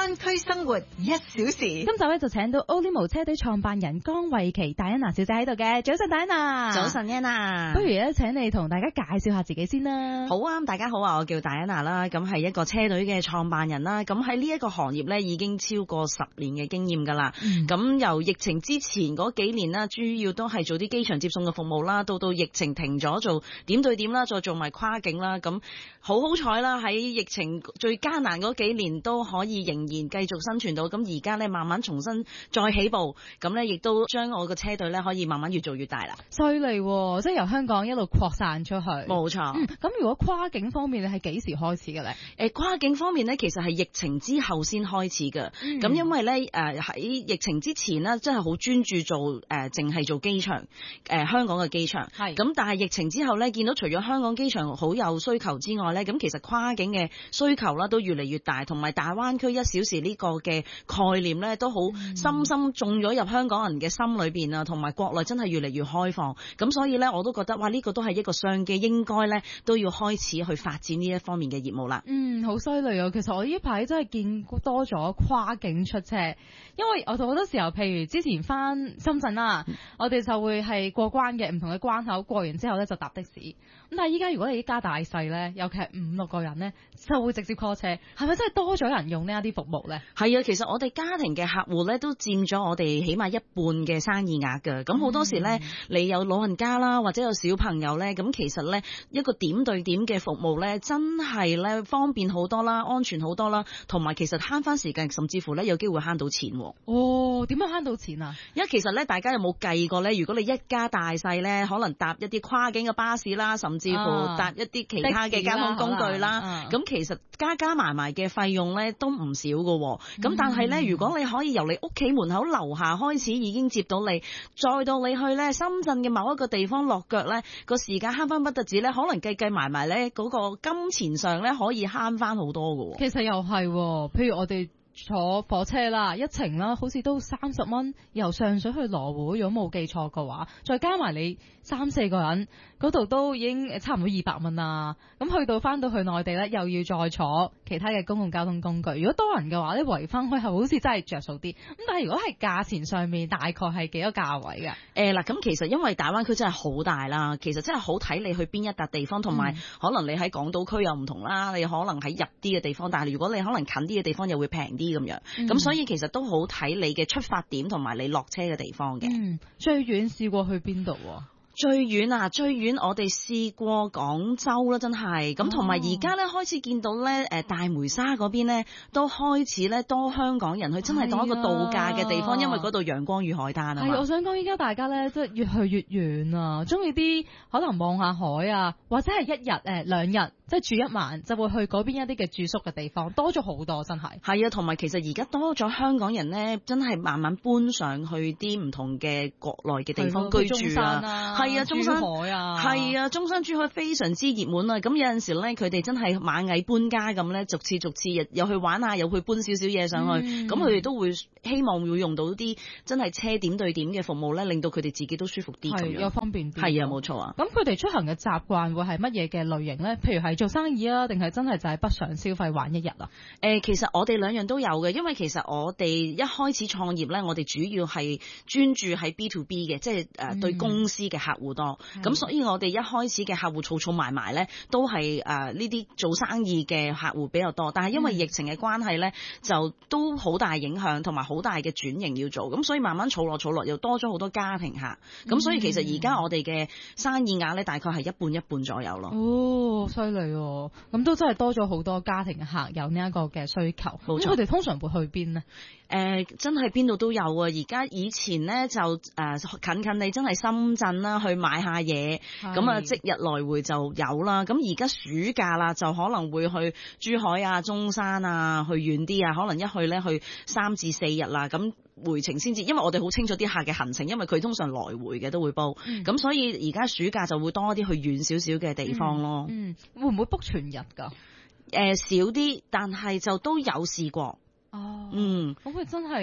灣區生活1小時。 今集咧就請到 Olimo 車隊創辦人江慧琪戴安娜小姐喺度嘅。早晨，戴安娜。 早晨，Anna。 不如咧，請你同大家介紹下自己先啦。 好啊，大家好啊，我叫戴安娜啦，咁係一個車隊嘅創辦人啦。咁喺呢一個行業咧，已經超過10年嘅經驗噶啦。咁由疫情之前嗰幾年啦，主要都係做啲機場接送嘅服務啦，到疫情停咗做點對點啦，再做埋跨境啦。咁好彩啦，喺疫情最艱難嗰幾年都可以仍然繼續生存到。咁而家咧慢慢重新再起步，咁咧亦都將我個車隊咧可以慢慢越做越大啦。 犀利喎，即係由香港一路擴散出去。 冇錯。 咁如果跨境方面，你係幾時開始嘅咧？ 跨境方面咧，其實係疫情之後先開始嘅。咁因為咧喺疫情之前呢，真係好專注做淨係做機場香港嘅機場。係。咁但係疫情之後咧，見到除咗香港機場好有需求之外咧，咁其實跨境嘅需求啦都越嚟越大，同埋大灣區1小時呢個嘅概念咧都好深深種咗入香港人嘅心裏邊啊，同埋國內真係越嚟越開放。咁所以咧，我都覺得哇，呢個都係一個商機，應該咧都要開始去發展呢一方面嘅業務啦。 好犀利啊！其實我呢排真係見多咗跨境出車，因為我好多時候，譬如之前翻深圳啦，我哋就會係過關嘅，唔同嘅關口過完之後咧就搭的士。咁但係依家如果你一家大細咧，尤其係5-6個人咧，就會直接 call 車，係咪真係多咗人用呢一啲服務咧？ 係啊，其實我哋家庭嘅客戶咧都佔咗我哋起碼1半嘅生意額㗎。咁好多時咧，你有老人家啦，或者有小朋友咧，咁其實咧一個點對點嘅服務咧，真係咧方便好多啦，安全好多啦，同埋其實慳翻時間，甚至乎咧有機會慳到錢。 點樣慳到錢啊？ 因為其實咧，大家有冇計過咧？如果你一家大細咧，可能搭一啲跨境嘅巴士啦，甚至乎搭一啲其他嘅交通工具啦，咁其實加埋嘅費用咧都唔少㗎。咁但係咧，如果你可以由你屋企門口樓下開始已經接到你，再到你去咧深圳嘅某一個地方落腳咧，個時間慳翻不特止咧，可能計埋咧嗰個金錢上咧可以慳翻好多㗎。 其實又係，譬如我哋坐火車啦，一程啦，好似都30蚊，由上水去羅湖，如果冇記錯嘅話，再加埋你3-4個人，嗰度都已經差唔多200蚊啦。咁翻到去內地咧，又要再坐其他嘅公共交通工具。如果多人嘅話咧，圍翻開係好似真係着數啲。咁但係如果係價錢上面，大概係幾多價位嘅？ 嗱，咁其實因為大灣區真係好大啦，其實真係好睇你去邊一笪地方，同埋可能你喺港島區又唔同啦，你可能喺入啲嘅地方，但係如果你可能近啲嘅地方又會平啲咁樣。咁所以其實都好睇你嘅出發點同埋你落車嘅地方嘅。 最遠試過去邊度？ 最遠我哋試過廣州啦，真係咁。同埋而家咧開始見到咧，大梅沙嗰邊咧都開始咧多香港人去，真係當一個度假嘅地方，因為嗰度陽光與海灘啊嘛。係， 我想講依家大家咧即係越去越遠啊，中意啲可能望下海啊，或者係1日2日即係住一晚，就會去嗰邊一啲嘅住宿嘅地方，多咗好多真係。 係啊，同埋其實而家多咗香港人咧，真係慢慢搬上去啲唔同嘅國內嘅地方居住啊。係啊，中山海啊， 係啊，中山珠海非常之熱門啊！咁有陣時咧，佢哋真係螞蟻搬家咁咧，逐次又去玩下，又去搬少少嘢上去，咁佢哋都會希望會用到啲真係車點對點嘅服務咧，令到佢哋自己都舒服啲咁樣， 又方便啲。 係啊，冇錯啊。 咁佢哋出行嘅習慣會係乜嘢嘅類型咧？譬如係做生意啊，定係真係就係北上消費玩一日啊？ 其實我哋兩樣都有嘅，因為其實我哋一開始創業咧，我哋主要係專注喺 B to B 嘅，即係對公司嘅客戶多。咁所以我哋一開始嘅客戶儲埋咧，都係呢啲做生意嘅客戶比較多。但係因為疫情嘅關係咧，就都好大影響，同埋好大嘅轉型要做。咁所以慢慢儲落，又多咗好多家庭客。咁所以其實而家我哋嘅生意額咧，大概係一半左右咯。 哦，犀利喎！咁都真係多咗好多家庭嘅客有呢一個嘅需求。冇錯。咁佢哋通常會去邊呢？ 真係邊度都有啊！而家以前咧就近你真係深圳啦，去買下嘢，咁啊即日來回就有啦。咁而家暑假啦，就可能會去珠海啊、中山啊，去遠啲啊，可能一去咧去3至4日啦。咁回程先至，因為我哋好清楚啲客嘅行程，因為佢通常來回嘅都會煲。咁所以而家暑假就會多啲去遠少少嘅地方咯。 會唔會 book 全日㗎？ 少啲，但係就都有試過。 咁佢真係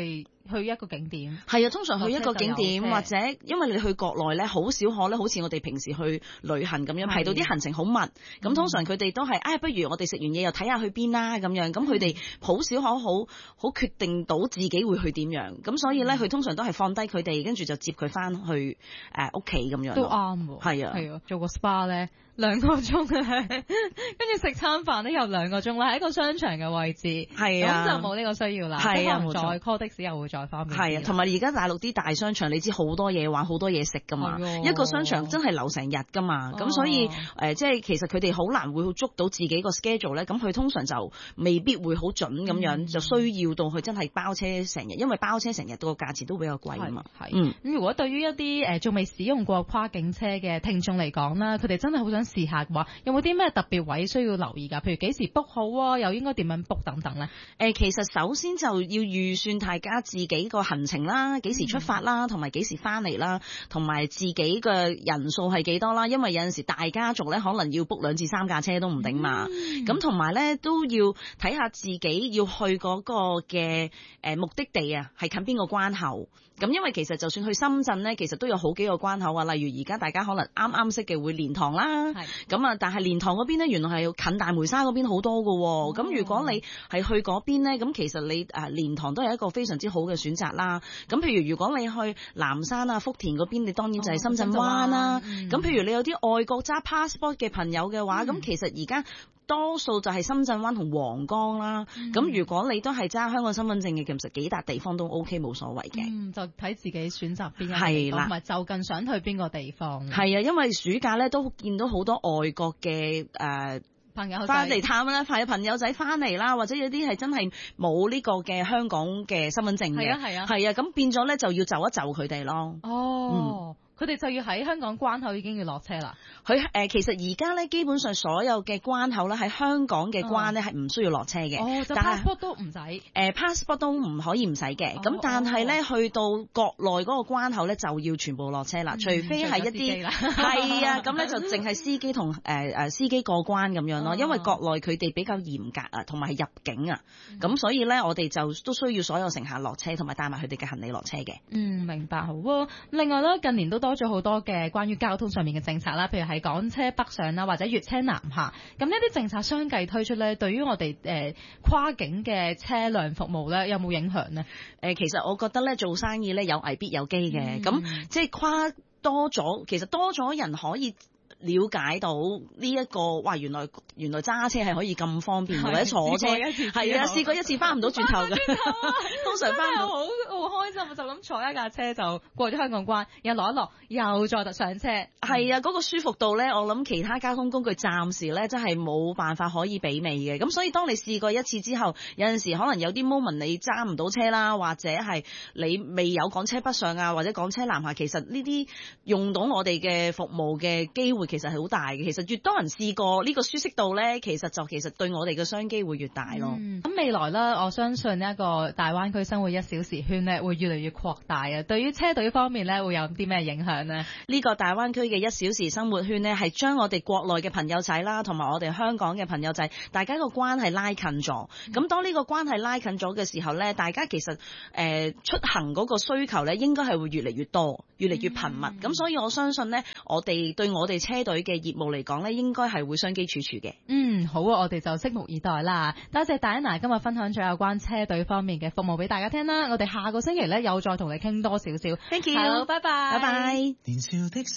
去一個景點。 係啊，通常去一個景點或者因為你去國內咧，好少可咧，好似我哋平時去旅行咁樣排到啲行程好密。咁通常佢哋都係不如我哋食完嘢又睇下去邊啦咁樣。咁佢哋好少可好決定到自己會去點樣。咁所以咧，佢通常都係放低佢哋，跟住就接佢翻去屋企咁樣。 都啱喎。係啊，做個 SPA 咧2個鐘咧，跟住食餐飯咧又2個鐘啦，喺一個商場嘅位置。係啊，咁就冇呢個需要啦。係啊，冇錯。再 call 的士又會再方便。係啊，同埋而家大陸啲大商場，你知好多嘢玩，好多嘢食噶嘛。一個商場真係留成日噶嘛。咁所以即係其實佢哋好難會捉到自己個 schedule 咧。咁佢通常就未必會好準咁樣，就需要到佢真係包車成日，因為包車成日個價錢都比較貴啊嘛。係。咁如果對於一啲仲未使用過跨境車嘅聽眾嚟講啦，佢哋真係好想試下嘅話，有冇啲咩特別位需要留意㗎？譬如幾時 book 好啊？又應該點樣 book 等等咧？ 其實首先就要預算大家自己個行程啦，幾時出發啦，同埋幾時翻嚟啦，同埋自己嘅人數係幾多啦。因為有陣時大家族咧，可能要 book 2至3架車都唔定嘛。咁同埋咧都要睇下自己要去嗰個嘅目的地啊，係近邊個關口。咁因為其實就算去深圳咧，其實都有好幾個關口啊。例如而家大家可能啱識嘅會蓮塘啦，咁啊，但係蓮塘嗰邊咧，原來係近大梅沙嗰邊好多㗎喎。咁如果你係去嗰邊咧，咁其實你蓮塘都係一個非常之好嘅選擇啦。咁譬如如果你去南山啊、福田嗰邊，你當然就係深圳灣啦。咁譬如你有啲外國揸 passport 嘅朋友嘅話，咁其實而家多數就係深圳灣同皇崗啦。咁如果你都係揸香港身份證嘅，其實幾笪地方都 OK 冇所謂嘅。 就睇自己選擇邊個地方，同埋就近想去邊個地方。 係啊，因為暑假咧都見到好多外國嘅朋友翻嚟探啦，派朋友仔翻嚟啦，或者有啲係真係冇呢個嘅香港嘅身份證嘅。係啊，咁變咗咧就要就一就佢哋咯。 佢哋就要喺香港關口已經要落車啦。 佢其實而家咧基本上所有嘅關口咧喺香港嘅關咧係唔需要落車嘅。 但 passport 都唔使。 passport 都唔可以唔使嘅。咁但係咧去到國內嗰個關口咧就要全部落車啦，除非係一啲係啊，咁咧就淨係司機同司機過關咁樣咯。因為國內佢哋比較嚴格啊，同埋係入境啊，咁所以咧我哋就都需要所有乘客落車，同埋帶埋佢哋嘅行李落車嘅。 明白好喎。另外咧近年都多咗好多嘅關於交通上面嘅政策啦，譬如係港車北上啦，或者粵車南下。咁呢啲政策相繼推出咧，對於我哋跨境嘅車輛服務咧，有冇影響呢？ 其實我覺得咧做生意咧有危必有機嘅，咁即係跨多咗，其實多咗人可以了解到呢一個，哇！原來揸車係可以咁方便，或者坐車係啊，試過一次翻唔到轉頭嘅，通常翻到好開心，就咁坐一架車就過咗香港關，又落一落，又再上車。 係啊，嗰個舒服度咧，我諗其他交通工具暫時咧真係冇辦法可以媲美嘅。咁所以當你試過一次之後，有陣時可能有啲 moment 你揸唔到車啦，或者係你未有港車北上啊，或者港車南下，其實呢啲用到我哋嘅服務嘅機會其實係好大嘅。其實越多人試過呢個舒適度咧，其實對我哋嘅商機會越大咯。 咁未來咧，我相信呢一個大灣區生活1小時圈咧會越嚟越擴大啊。對於車隊方面咧，會有啲咩影響呢？呢個大灣區嘅1小時生活圈咧，係將我哋國內嘅朋友仔啦，同埋我哋香港嘅朋友仔，大家個關係拉近咗。咁當呢個關係拉近咗嘅時候咧，大家其實出行嗰個需求咧，應該係會越嚟越多，越嚟越頻密。咁所以我相信咧，對我哋車隊嘅業務嚟講咧，應該係會商機處處嘅。好啊，我哋就拭目以待啦。多謝戴安娜今日分享咗有關車隊方面嘅服務俾大家聽啦。我哋下個星期咧又再同你傾多少少。Thank you，好，拜拜。拜拜。年少的